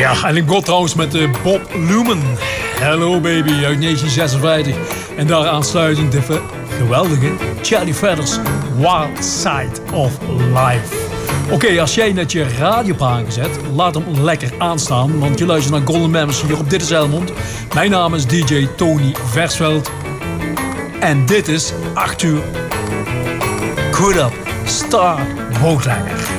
Ja, en ik begon trouwens met Bob Lumen. Hello Baby uit 1956. En daar aansluitend de geweldige Charlie Feathers Wild Side of Life. Oké, als jij net je radio hebt aangezet, laat hem lekker aanstaan. Want je luistert naar Golden Memories hier op Dit is Helmond. Mijn naam is DJ Tony Versveld. En dit is 8 uur. Good Up, Star Bootlegger.